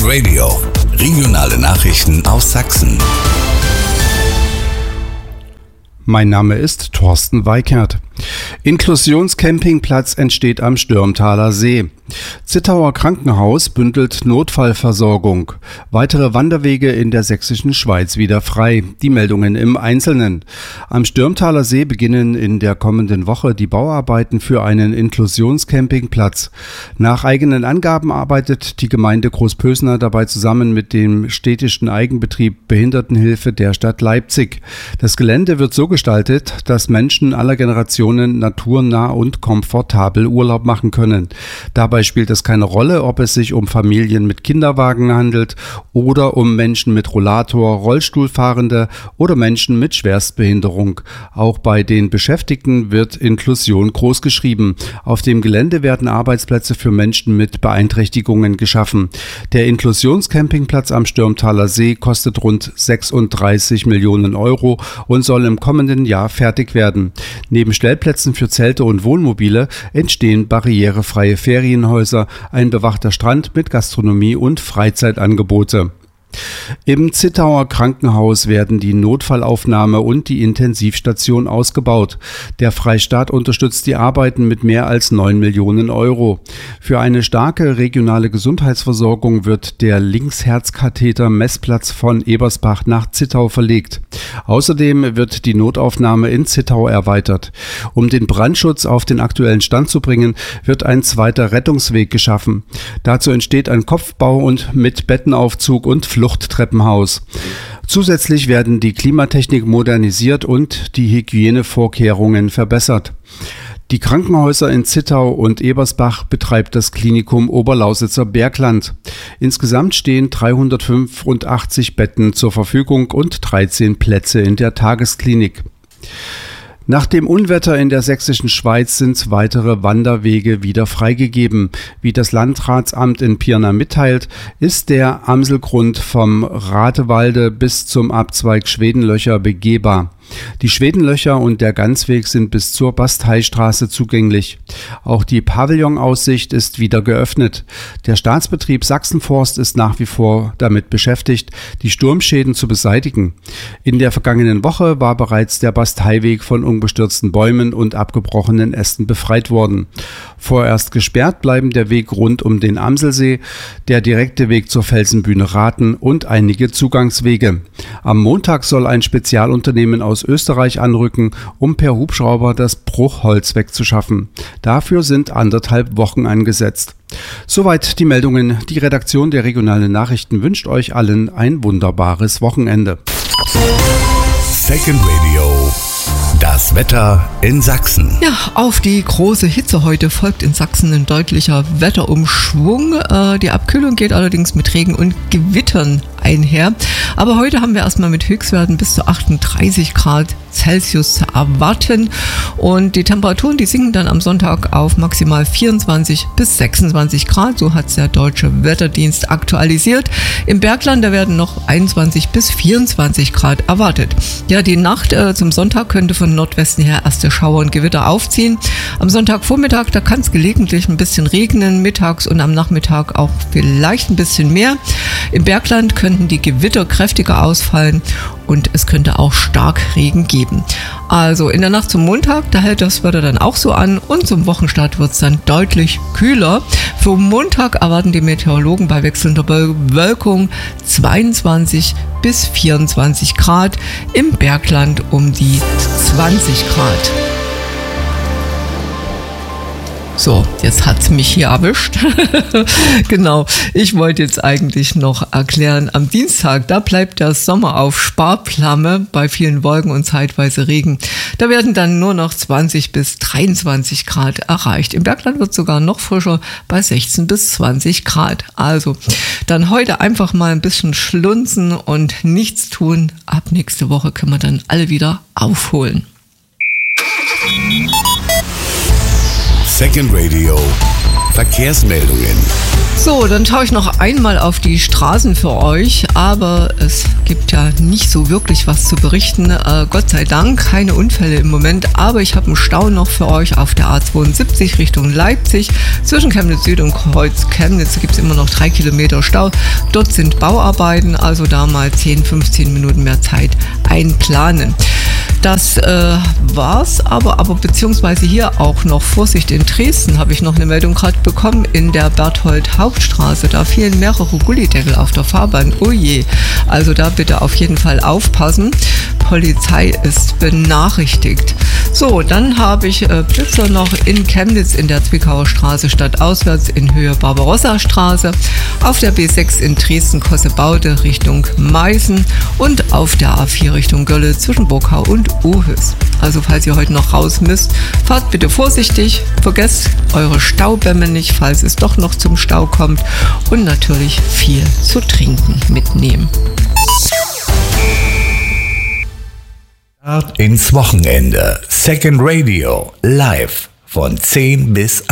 Radio. Regionale Nachrichten aus Sachsen. Mein Name ist Thorsten Weikert. Inklusionscampingplatz entsteht am Stürmtaler See. Zittauer Krankenhaus bündelt Notfallversorgung. Weitere Wanderwege in der sächsischen Schweiz wieder frei. Die Meldungen im Einzelnen. Am Stürmtaler See beginnen in der kommenden Woche die Bauarbeiten für einen Inklusionscampingplatz. Nach eigenen Angaben arbeitet die Gemeinde Großpösner dabei zusammen mit dem städtischen Eigenbetrieb Behindertenhilfe der Stadt Leipzig. Das Gelände wird so gestaltet, dass Menschen aller Generationen naturnah und komfortabel Urlaub machen können. Dabei spielt es keine Rolle, ob es sich um Familien mit Kinderwagen handelt oder um Menschen mit Rollator, Rollstuhlfahrende oder Menschen mit Schwerstbehinderung. Auch bei den Beschäftigten wird Inklusion großgeschrieben. Auf dem Gelände werden Arbeitsplätze für Menschen mit Beeinträchtigungen geschaffen. Der Inklusionscampingplatz am Stürmtaler See kostet rund 36 Millionen Euro und soll im kommenden Jahr fertig werden. Neben Stellplätzen für Zelte und Wohnmobile entstehen barrierefreie Ferienhäuser, ein bewachter Strand mit Gastronomie und Freizeitangebote. Im Zittauer Krankenhaus werden die Notfallaufnahme und die Intensivstation ausgebaut. Der Freistaat unterstützt die Arbeiten mit mehr als 9 Millionen Euro. Für eine starke regionale Gesundheitsversorgung wird der Linksherzkatheter-Messplatz von Ebersbach nach Zittau verlegt. Außerdem wird die Notaufnahme in Zittau erweitert. Um den Brandschutz auf den aktuellen Stand zu bringen, wird ein zweiter Rettungsweg geschaffen. Dazu entsteht ein Kopfbau und mit Bettenaufzug und Fluchttreppenhaus. Zusätzlich werden die Klimatechnik modernisiert und die Hygienevorkehrungen verbessert. Die Krankenhäuser in Zittau und Ebersbach betreibt das Klinikum Oberlausitzer Bergland. Insgesamt stehen 385 Betten zur Verfügung und 13 Plätze in der Tagesklinik. Nach dem Unwetter in der sächsischen Schweiz sind weitere Wanderwege wieder freigegeben. Wie das Landratsamt in Pirna mitteilt, ist der Amselgrund vom Ratewalde bis zum Abzweig Schwedenlöcher begehbar. Die Schwedenlöcher und der Ganzweg sind bis zur Basteistraße zugänglich. Auch die Pavillonaussicht ist wieder geöffnet. Der Staatsbetrieb Sachsenforst ist nach wie vor damit beschäftigt, die Sturmschäden zu beseitigen. In der vergangenen Woche war bereits der Basteiweg von umgestürzten Bäumen und abgebrochenen Ästen befreit worden. Vorerst gesperrt bleiben der Weg rund um den Amselsee, der direkte Weg zur Felsenbühne Rathen und einige Zugangswege. Am Montag soll ein Spezialunternehmen aus Österreich anrücken, um per Hubschrauber das Bruchholz wegzuschaffen. Dafür sind 1,5 Wochen angesetzt. Soweit die Meldungen. Die Redaktion der regionalen Nachrichten wünscht euch allen ein wunderbares Wochenende. Second Radio. Das Wetter in Sachsen. Ja, auf die große Hitze heute folgt in Sachsen ein deutlicher Wetterumschwung. Die Abkühlung geht allerdings mit Regen und Gewittern einher. Aber heute haben wir erstmal mit Höchstwerten bis zu 38 Grad Celsius zu erwarten. Und die Temperaturen, die sinken dann am Sonntag auf maximal 24 bis 26 Grad. So hat es der Deutsche Wetterdienst aktualisiert. Im Bergland, da werden noch 21 bis 24 Grad erwartet. Ja, die Nacht zum Sonntag könnte von Nordwesten her erste Schauer und Gewitter aufziehen. Am Sonntagvormittag, da kann es gelegentlich ein bisschen regnen, mittags und am Nachmittag auch vielleicht ein bisschen mehr. Im Bergland könnten die Gewitter kräftiger ausfallen und es könnte auch stark Regen geben. Also in der Nacht zum Montag, da hält das Wetter dann auch so an und zum Wochenstart wird es dann deutlich kühler. Für Montag erwarten die Meteorologen bei wechselnder Bewölkung 22 bis 24 Grad, im Bergland um die 20 Grad. So, jetzt hat's mich hier erwischt. Genau, ich wollte jetzt eigentlich noch erklären, am Dienstag, da bleibt der Sommer auf Sparflamme bei vielen Wolken und zeitweise Regen. Da werden dann nur noch 20 bis 23 Grad erreicht. Im Bergland wird es sogar noch frischer bei 16 bis 20 Grad. Also dann heute einfach mal ein bisschen schlunzen und nichts tun. Ab nächste Woche können wir dann alle wieder aufholen. Second Radio. Verkehrsmeldungen. So, dann schaue ich noch einmal auf die Straßen für euch, aber es gibt ja nicht so wirklich was zu berichten. Gott sei Dank, keine Unfälle im Moment, aber ich habe einen Stau noch für euch auf der A72 Richtung Leipzig. Zwischen Chemnitz Süd und Kreuz Chemnitz gibt es immer noch 3 Kilometer Stau. Dort sind Bauarbeiten, also da mal 10-15 Minuten mehr Zeit einplanen. Das war's, aber beziehungsweise hier auch noch Vorsicht in Dresden, habe ich noch eine Meldung gerade bekommen, in der Berthold-Hauptstraße. Da fielen mehrere Gullideckel auf der Fahrbahn. Oh je, also da bitte auf jeden Fall aufpassen. Polizei ist benachrichtigt. So, dann habe ich Blitzer noch in Chemnitz in der Zwickauer Straße stadtauswärts in Höhe Barbarossa-Straße, auf der B6 in Dresden-Kossebaude Richtung Meißen und auf der A4 Richtung Gölle zwischen Burgau und Uhüs. Also falls ihr heute noch raus müsst, fahrt bitte vorsichtig, vergesst eure Staubämme nicht, falls es doch noch zum Stau kommt, und natürlich viel zu trinken mitnehmen. Start ins Wochenende. Second Radio live von 10 bis 1.